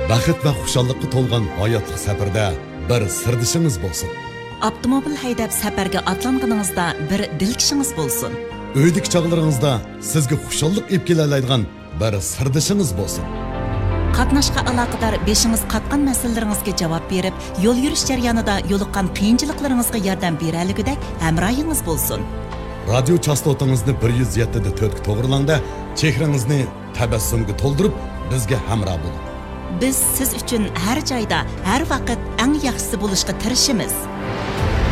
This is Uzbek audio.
Baxit va xushalliqqa to'lgan hayotlik safarda bir sirdishimiz bo'lsin. Avtomobil haydab safarga atlanganingizda bir dilkishingiz bo'lsin. Uydagi chog'laringizda sizga xushallik olib kelaoladigan bir sirdishimiz bo'lsin. Qatnashqa aloqador beshingiz qatgan masalalaringizga javob berib, yo'l yurish jarayonida yo'liqqan qiyinchiliklaringizga yordam berayligidek hamrohingiz bo'lsin. Radio chastotangizni 107.4 ga to'g'rilangda, chehrangizni tabassumga to'ldirib, bizga hamroh bo'ling. Biz siz uchun har joyda, har vaqt eng yaxshisi bo'lishga tirishamiz.